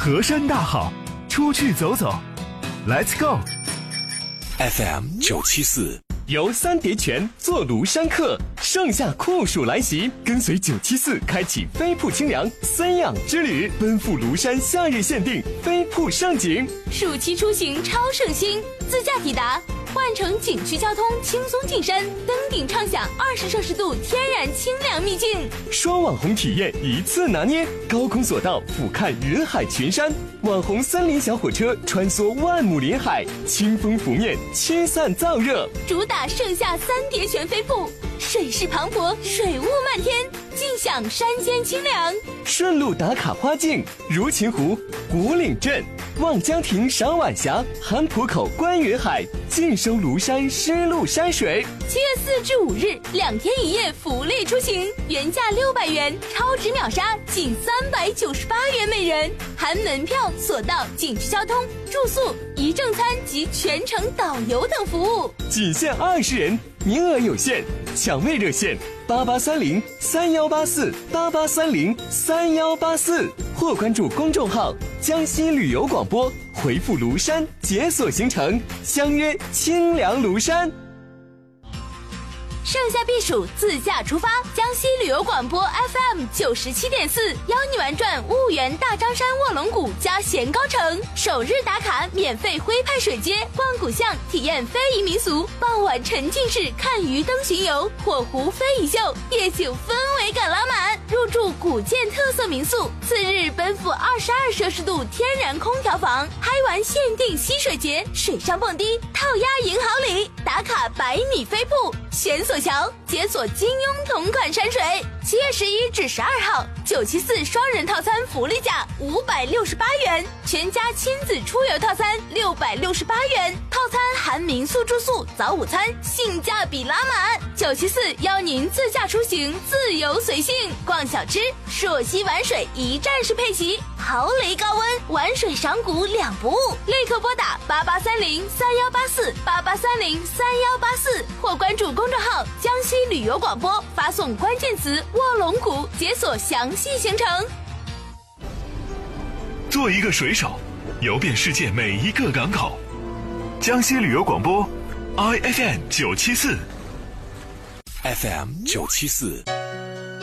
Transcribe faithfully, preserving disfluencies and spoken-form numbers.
河山大好，出去走走 ，Let's go。 F M 九七四游三叠泉坐庐山客，盛夏酷暑来袭，跟随九七四开启飞瀑清凉三养之旅，奔赴庐山夏日限定飞瀑盛景。 暑期出行超省心，自驾抵达，换乘景区交通轻松进山，登顶畅享二十摄氏度天然清凉秘境。 双网红体验一次拿捏，高空索道俯瞰云海群山，网红森林小火车穿梭万亩林海，清风拂面驱散燥热。 主打盛夏三叠泉飞瀑，水势磅礴，水雾漫天，尽享山间清凉。 顺路打卡花境，如琴湖、古岭镇、望江亭赏晚霞，韩浦口观云海，尽收庐山湿漉山水。 七月四至五日，两天一夜福利出行，原价六百元，超值秒杀仅三百九十八元每人，含门票、索道、景区交通、住宿、一正餐及全程导游等服务。 仅限二十人，名额有限，抢位热线八八三零三幺八四八八三零三幺八四，或关注公众号江西旅游广播，回复庐山解锁行程，相约清凉庐山。 盛夏避暑，自驾出发，江西旅游广播 F M 九十七点四邀你玩转婺源大张山卧龙谷加咸高城，首日打卡免费徽派水街，逛古巷体验非遗民俗，傍晚沉浸式看鱼灯巡游，火湖非遗秀，夜景氛围感拉满，入住古建特色民宿。次日奔赴二十二摄氏度天然空调房，嗨玩限定溪水节，水上蹦迪，套鸭赢好礼，打卡百米飞瀑，悬索桥，解锁金庸同款山水。七月十一至十二号，九七四双人套餐福利价五百六十八元，全家亲子出游套餐六百六十八元，套餐含民宿住宿、早午餐，性价比拉满。九七四邀您自驾出行，自由随性，逛小吃，朔溪玩水一站式配齐，豪雷高温，玩水赏谷两不误。立刻拨打八八三零三幺八四八八三零三幺八四，或关注公众号江西旅游广播，发送关键词卧龙谷，解锁详细行程。 做一个水手，游遍世界每一个港口。江西旅游广播 I F M 九七四 F M 九七四。